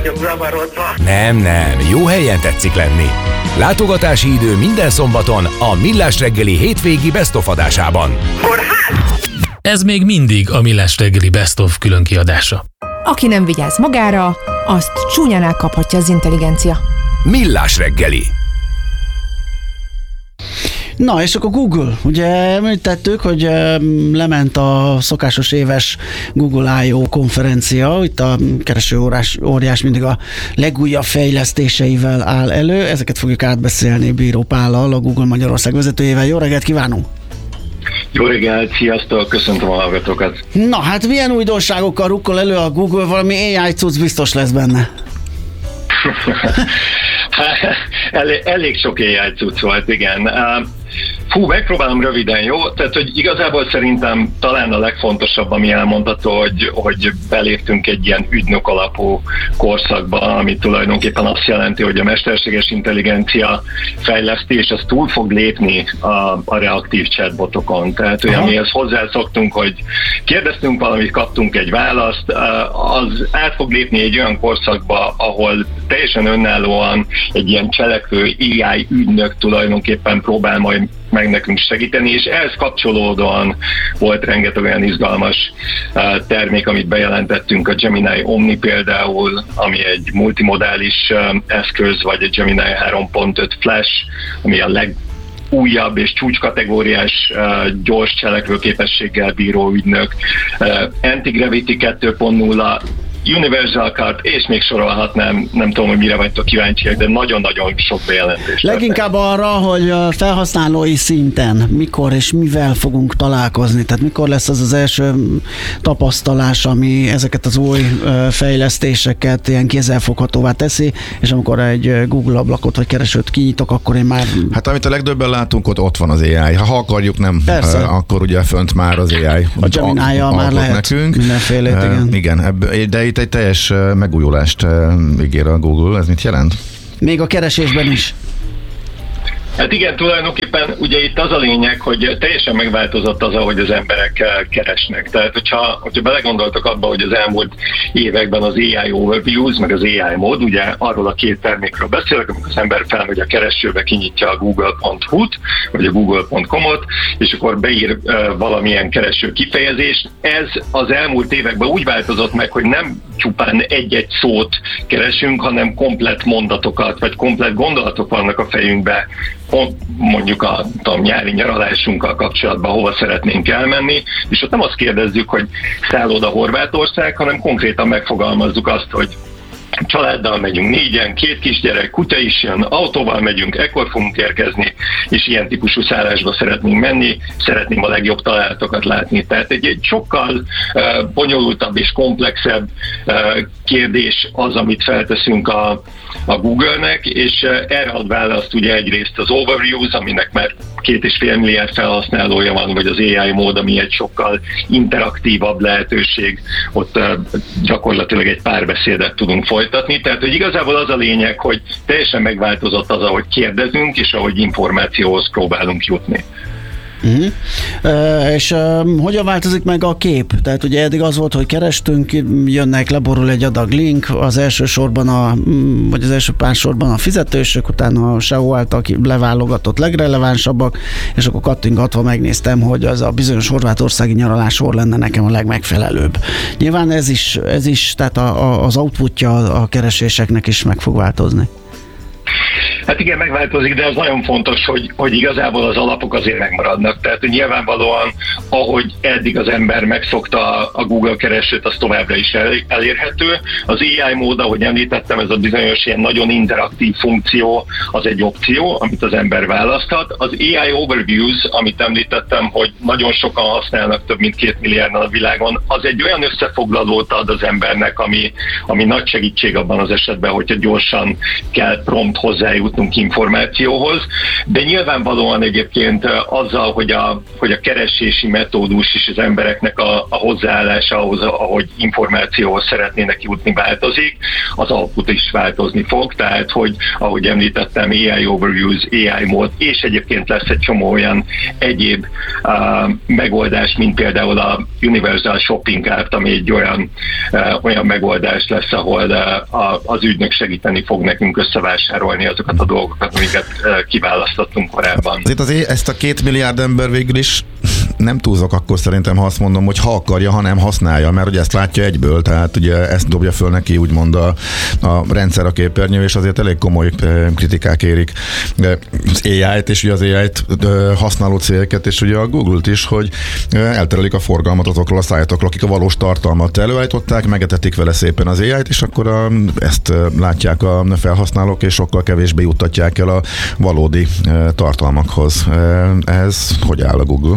zavarodva. Nem, jó helyen tetszik lenni. Látogatási idő minden szombaton a Millás reggeli hétvégi Best of adásában. Ez még mindig a Millás reggeli Best of külön kiadása. Aki nem vigyáz magára, azt csúnyán elkaphatja az intelligencia. Millás reggeli. Na, és akkor Google. Ugye említettük, hogy lement a szokásos éves Google I.O. konferencia, itt a kereső óriás mindig a legújabb fejlesztéseivel áll elő. Ezeket fogjuk átbeszélni Bíró Pállal, a Google Magyarország vezetőjével. Jó reggelt kívánunk! Jó reggelt, sziasztok, köszöntöm a hallgatókat! Na, hát milyen újdonságokkal rukkol elő a Google, valami AI cucc biztos lesz benne. Elég sok AI cucc volt, igen. Megpróbálom röviden, jó? Tehát, hogy igazából szerintem talán a legfontosabb, ami elmondható, hogy beléptünk egy ilyen ügynök alapú korszakba, ami tulajdonképpen azt jelenti, hogy a mesterséges intelligencia fejlesztés az túl fog lépni a reaktív chatbotokon. Tehát, hogy amihez hozzászoktunk, hogy kérdeztünk valamit, kaptunk egy választ, az át fog lépni egy olyan korszakba, ahol teljesen önállóan egy ilyen cselekvő AI ügynök tulajdonképpen próbál majd meg nekünk segíteni, és ehhez kapcsolódóan volt rengeteg olyan izgalmas termék, amit bejelentettünk, a Gemini Omni például, ami egy multimodális eszköz, vagy a Gemini 3.5 Flash, ami a legújabb és csúcskategóriás gyors cselekvőképességgel bíró ügynök, Anti-Gravity 2.0, Universal Card, és még sorolhatnám, nem tudom, hogy mire vagytok kíváncsiak, de nagyon-nagyon sok bejelentés. Leginkább arra, hogy a felhasználói szinten mikor és mivel fogunk találkozni, tehát mikor lesz az első tapasztalás, ami ezeket az új fejlesztéseket ilyen kézzelfoghatóvá teszi, és amikor egy Google ablakot vagy keresőt kinyitok, akkor én már... Hát amit a legtöbben látunk, ott van az AI. Ha akarjuk, nem, akkor ugye fönt már az AI. A Gemini-jal már lehet nekünk. Mindenfélét, igen. Igen, de itt egy teljes megújulást ígér a Google. Ez mit jelent? Még a keresésben is. Hát igen, tulajdonképpen ugye itt az a lényeg, hogy teljesen megváltozott az, ahogy az emberek keresnek. Tehát, hogyha belegondoltak abba, hogy az elmúlt években az AI Overviews, meg az AI Mode, ugye arról a két termékről beszélek, amikor az ember felmegy a keresőbe, kinyitja a google.hu-t, vagy a google.com-ot, és akkor beír valamilyen kereső kifejezést. Ez az elmúlt években úgy változott meg, hogy nem csupán egy-egy szót keresünk, hanem komplett mondatokat, vagy komplett gondolatok vannak a fejünkbe, mondjuk a nyári nyaralásunkkal kapcsolatban hova szeretnénk elmenni, és ott nem azt kérdezzük, hogy szálloda Horvátország, hanem konkrétan megfogalmazzuk azt, hogy családdal megyünk 4-en, 2 kisgyerek, kutya is jön, autóval megyünk, ekkor fogunk érkezni, és ilyen típusú szállásba szeretnénk menni, szeretném a legjobb találatokat látni. Tehát egy sokkal bonyolultabb és komplexebb kérdés az, amit felteszünk a Google-nek, és erre ad választ ugye egyrészt az Overviews, aminek már 2,5 milliárd felhasználója van, vagy az AI mód, ami egy sokkal interaktívabb lehetőség, ott gyakorlatilag egy párbeszédet tudunk folytatni. Tehát, hogy igazából az a lényeg, hogy teljesen megváltozott az, ahogy kérdezünk, és ahogy információhoz próbálunk jutni. És hogyan változik meg a kép? Tehát ugye eddig az volt, hogy kerestünk, jönnek, leborul egy adag link, az első sorban vagy az első pár sorban a fizetősök, utána a SEO által leválogatott legrelevánsabbak, és akkor kattingatva megnéztem, hogy az a bizonyos horvátországi nyaralásor lenne nekem a legmegfelelőbb. Nyilván ez is, tehát az outputja a kereséseknek is meg fog változni. Hát igen, megváltozik, de az nagyon fontos, hogy igazából az alapok azért megmaradnak. Tehát nyilvánvalóan, ahogy eddig az ember megszokta a Google keresőt, az továbbra is elérhető. Az AI mód, ahogy említettem, ez a bizonyos ilyen nagyon interaktív funkció, az egy opció, amit az ember választhat. Az AI Overviews, amit említettem, hogy nagyon sokan használnak, több mint 2 milliárdan a világon, az egy olyan összefoglalót ad az embernek, ami nagy segítség abban az esetben, hogyha gyorsan kell prompt hozzájutni jutunk információhoz, de nyilvánvalóan egyébként azzal, hogy a keresési metódus és az embereknek a hozzáállása ahhoz, ahogy információhoz szeretnének jutni, változik, az output is változni fog, tehát hogy ahogy említettem, AI overviews, AI mód, és egyébként lesz egy csomó olyan egyéb megoldás, mint például a Universal Shopping Cart, ami egy olyan megoldás lesz, ahol az ügynök segíteni fog nekünk összevásárolni azokat a dolgokat, amiket kiválasztottunk korábban. Ezt a 2 milliárd ember végül is nem túlzok akkor szerintem, ha azt mondom, hogy ha akarja, ha nem használja, mert ugye ezt látja egyből, tehát ugye ezt dobja föl neki úgymond a rendszer a képernyő, és azért elég komoly kritikák érik az AI-t, és ugye az AI-t használó cégeket, és ugye a Google-t is, hogy elterelik a forgalmat azokról a szájtokról, akik a valós tartalmat előállították, megetetik vele szépen az AI-t, és akkor ezt látják a felhasználók, és sokkal kevésbé juttatják el a valódi tartalmakhoz. Ez hogy áll a Google?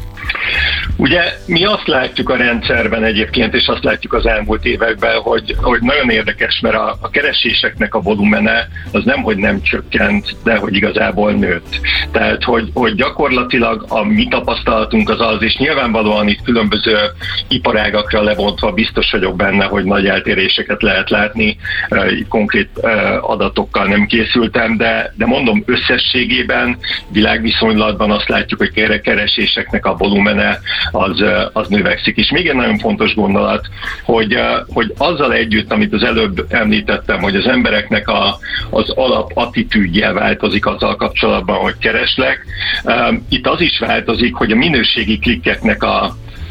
Ugye mi azt látjuk a rendszerben egyébként, és azt látjuk az elmúlt években, hogy nagyon érdekes, mert a kereséseknek a volumene az nemhogy nem csökkent, de hogy igazából nőtt. Tehát, hogy gyakorlatilag a mi tapasztalatunk az, és nyilvánvalóan itt különböző iparágakra lebontva biztos vagyok benne, hogy nagy eltéréseket lehet látni, konkrét adatokkal nem készültem, de mondom, összességében világviszonylatban azt látjuk, hogy kereséseknek a volumene az növekszik. És még egy nagyon fontos gondolat, hogy azzal együtt, amit az előbb említettem, hogy az embereknek az alapattitűdje változik azzal kapcsolatban, hogy kereslek, itt az is változik, hogy a minőségi klikkeknek a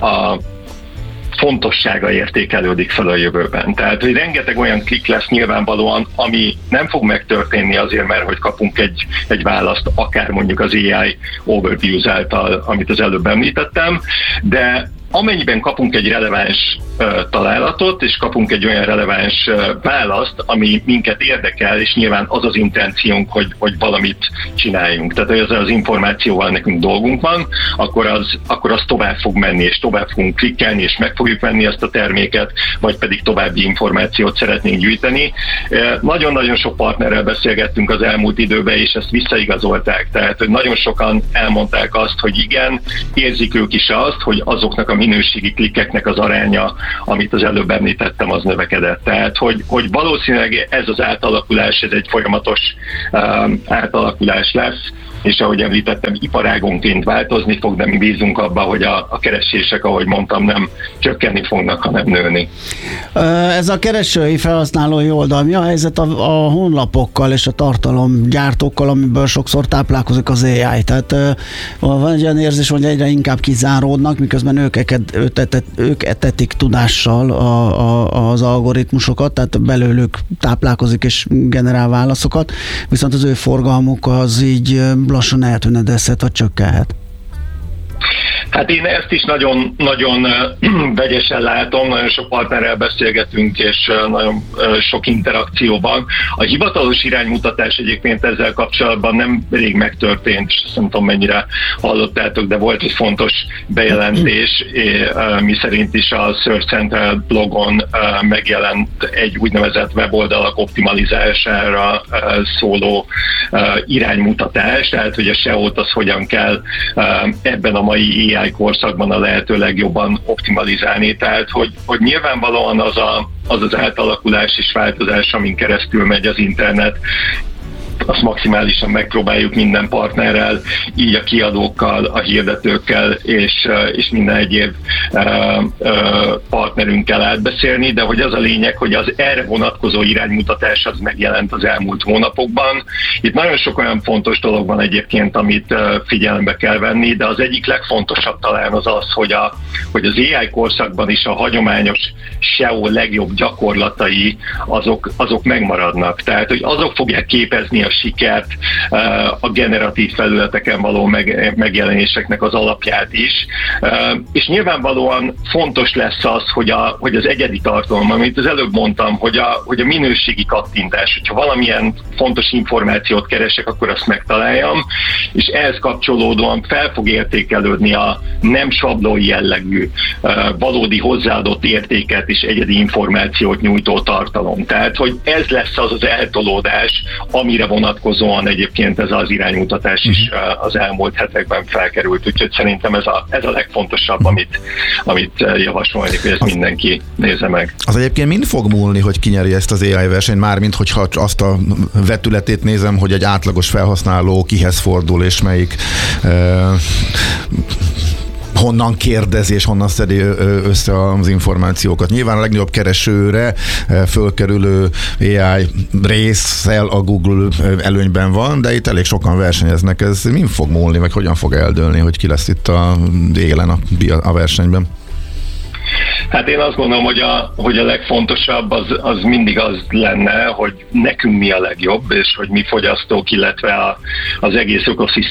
fontossága értékelődik fel a jövőben. Tehát, hogy rengeteg olyan klik lesz nyilvánvalóan, ami nem fog megtörténni azért, mert hogy kapunk egy választ, akár mondjuk az AI overviews által, amit az előbb említettem, de amennyiben kapunk egy releváns találatot, és kapunk egy olyan releváns választ, ami minket érdekel, és nyilván az az intenciónk, hogy valamit csináljunk. Tehát, hogy az információval nekünk dolgunk van, akkor az tovább fog menni, és tovább fogunk klikkelni, és meg fogjuk venni ezt a terméket, vagy pedig további információt szeretnénk gyűjteni. Nagyon-nagyon sok partnerrel beszélgettünk az elmúlt időben, és ezt visszaigazolták. Tehát, hogy nagyon sokan elmondták azt, hogy igen, érzik ők is azt, hogy azoknak a minőségi klikkeknek az aránya, amit az előbb említettem, az növekedett. Tehát, hogy valószínűleg ez az átalakulás, ez egy folyamatos átalakulás lesz, és ahogy említettem, iparágonként változni fog, de mi bízunk abba, hogy a keresések, ahogy mondtam, nem csökkenni fognak, hanem nőni. Ez a keresői felhasználói oldal, mi a helyzet a honlapokkal és a tartalomgyártókkal, amiből sokszor táplálkozik az AI? Tehát van egy olyan érzés, hogy egyre inkább kizáródnak, miközben ők etetik tudással az algoritmusokat, tehát belőlük táplálkozik és generál válaszokat, viszont az ő forgalmuk az így lassan eltűnedezhet, vagy csökkenhet. Hát én ezt is nagyon, nagyon vegyesen látom, nagyon sok partnerrel beszélgetünk, és nagyon sok interakcióban. A hivatalos iránymutatás egyébként ezzel kapcsolatban nem rég megtörtént, és nem tudom mennyire hallottátok, de volt egy fontos bejelentés, mi szerint is a Search Central blogon megjelent egy úgynevezett weboldalak optimalizálására szóló iránymutatás, tehát hogy a SEO-t az hogyan kell ebben a mai AI korszakban a lehető legjobban optimalizálni. Tehát, hogy nyilvánvalóan az átalakulás és változás, amin keresztül megy az internet, azt maximálisan megpróbáljuk minden partnerrel, így a kiadókkal, a hirdetőkkel és minden egyéb partnerünkkel átbeszélni, de hogy az a lényeg, hogy az erre vonatkozó iránymutatás az megjelent az elmúlt hónapokban. Itt nagyon sok olyan fontos dolog van egyébként, amit figyelembe kell venni, de az egyik legfontosabb talán az, hogy az AI korszakban is a hagyományos SEO legjobb gyakorlatai azok megmaradnak. Tehát, hogy azok fogják képezni a sikert, a generatív felületeken való megjelenéseknek az alapját is. És nyilvánvalóan fontos lesz az, hogy az egyedi tartalom, amit az előbb mondtam, hogy a minőségi kattintás, hogyha valamilyen fontos információt keresek, akkor azt megtaláljam, és ehhez kapcsolódóan fel fog értékelődni a nem sablon jellegű, valódi hozzáadott értéket és egyedi információt nyújtó tartalom. Tehát, hogy ez lesz az eltolódás, amire vonatkozóan vonatkozóan egyébként ez az iránymutatás is az elmúlt hetekben felkerült, úgyhogy szerintem ez a legfontosabb, amit javasolni, hogy ezt mindenki nézze meg. Az egyébként mind fog múlni, hogy ki nyeri ezt az AI versenyt, mármint hogyha azt a vetületét nézem, hogy egy átlagos felhasználó kihez fordul, és melyik honnan kérdezi, és honnan szedi össze az információkat. Nyilván a legnagyobb keresőre fölkerülő AI részsel a Google előnyben van, de itt elég sokan versenyeznek. Ez mind fog múlni, vagy hogyan fog eldőlni, hogy ki lesz itt a élen a versenyben? Hát én azt gondolom, hogy a legfontosabb az mindig az lenne, hogy nekünk mi a legjobb, és hogy mi fogyasztók, illetve az egész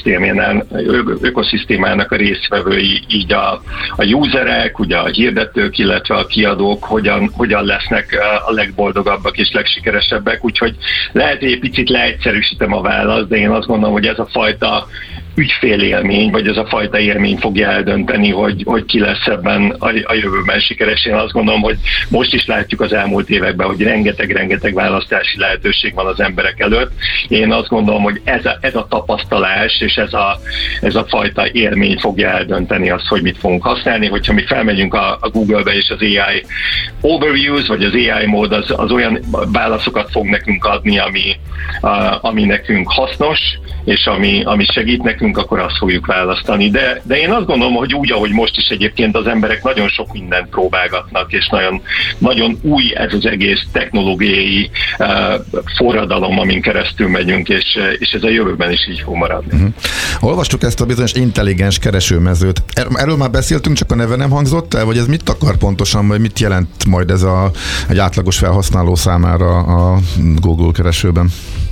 ökoszisztémának a résztvevői, így a userek, ugye a hirdetők, illetve a kiadók hogyan lesznek a legboldogabbak és legsikeresebbek. Úgyhogy lehet, hogy egy picit leegyszerűsítem a választ, de én azt gondolom, hogy ez a fajta ügyfélélmény, vagy ez a fajta élmény fogja eldönteni, hogy ki lesz ebben a jövőben sikeres. Én azt gondolom, hogy most is látjuk az elmúlt években, hogy rengeteg választási lehetőség van az emberek előtt. Én azt gondolom, hogy ez a tapasztalás és ez a fajta élmény fogja eldönteni azt, hogy mit fogunk használni. Hogyha mi felmegyünk a Google-be, és az AI Overviews, vagy az AI mód az olyan válaszokat fog nekünk adni, ami nekünk hasznos, és ami segít nekünk, akkor azt fogjuk választani. De én azt gondolom, hogy úgy, ahogy most is egyébként az emberek nagyon sok mindent próbálgatnak, és nagyon, nagyon új ez az egész technológiai forradalom, amin keresztül megyünk, és ez a jövőben is így fog maradni. Olvastuk ezt a bizonyos intelligens keresőmezőt. Erről már beszéltünk, csak a neve nem hangzott el, vagy ez mit akar pontosan, vagy mit jelent majd ez egy átlagos felhasználó számára a Google keresőben?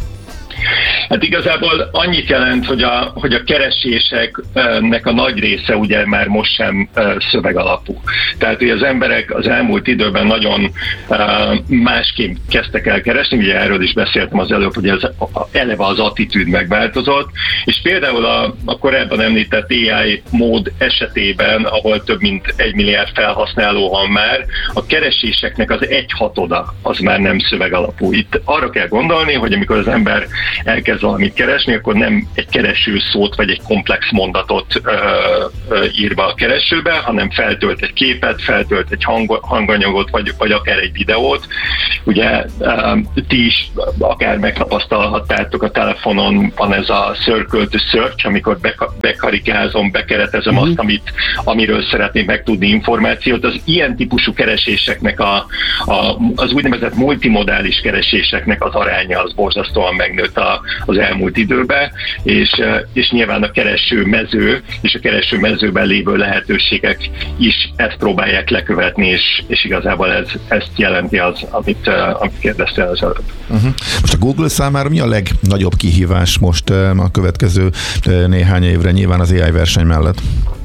Hát igazából annyit jelent, hogy a kereséseknek a nagy része ugye már most sem szövegalapú. Tehát, hogy az emberek az elmúlt időben nagyon másképp kezdtek el keresni, ugye erről is beszéltem az előbb, hogy eleve az attitűd megváltozott, és például a korábban említett AI mód esetében, ahol több mint 1 milliárd felhasználó van már, a kereséseknek az 1/6 az már nem szövegalapú. Itt arra kell gondolni, hogy amikor az ember elkezd valamit keresni, akkor nem egy kereső szót vagy egy komplex mondatot ír be a keresőbe, hanem feltölt egy képet, feltölt egy hanganyagot, vagy akár egy videót. Ugye ti is akár megtapasztalhattátok a telefonon, van ez a circle to search, amikor bekarikázom, bekeretezem azt, amiről szeretnék megtudni információt. Az ilyen típusú kereséseknek az úgynevezett multimodális kereséseknek az aránya az borzasztóan megnőtt az elmúlt időben, és nyilván a keresőmező és a keresőmezőben lévő lehetőségek is ezt próbálják lekövetni, és igazából ezt jelenti amit kérdeztél az előbb. Most a Google számára mi a legnagyobb kihívás most a következő néhány évre, nyilván az AI verseny mellett?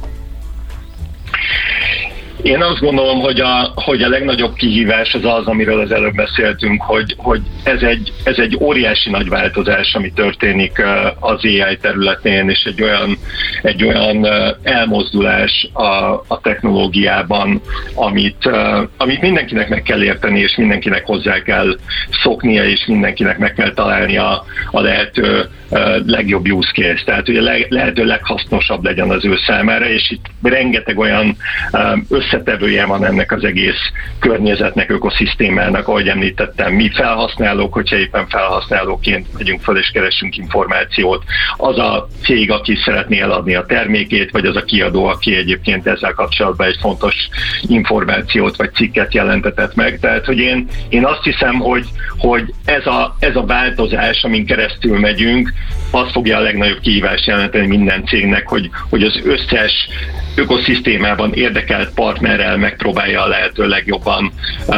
Én azt gondolom, hogy a legnagyobb kihívás az, amiről az előbb beszéltünk, hogy ez egy óriási nagy változás, ami történik az AI területén, és egy olyan elmozdulás a technológiában, amit mindenkinek meg kell érteni, és mindenkinek hozzá kell szoknia, és mindenkinek meg kell találnia a lehető legjobb use case. Tehát ugye lehető leghasznosabb legyen az ő számára, és itt rengeteg olyan összetevője van ennek az egész környezetnek, ökoszisztémának, ahogy említettem, mi felhasználók, hogyha éppen felhasználóként megyünk fel és keresünk információt, az a cég, aki szeretné eladni a termékét, vagy az a kiadó, aki egyébként ezzel kapcsolatban egy fontos információt vagy cikket jelentetett meg. Tehát, hogy én azt hiszem, hogy ez a változás, amin keresztül megyünk, az fogja a legnagyobb kihívást jelenteni minden cégnek, hogy az összes ökoszisztémában érdekelt partnerrel megpróbálja a lehető legjobban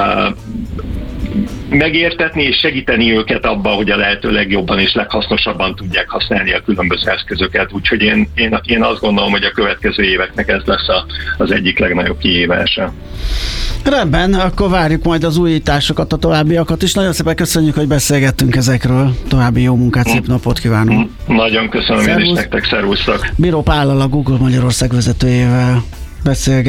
megértetni és segíteni őket abban, hogy a lehető legjobban és leghasznosabban tudják használni a különböző eszközöket. Úgyhogy én azt gondolom, hogy a következő éveknek ez lesz az egyik legnagyobb kihívása. Rendben, akkor várjuk majd az újításokat, a továbbiakat is. Nagyon szépen köszönjük, hogy beszélgettünk ezekről. További jó munkát, szép napot kívánunk. Nagyon köszönöm én is nektek, szervusztok. Bíró Pállal, a Google Magyarország vezetőjével beszélgettünk.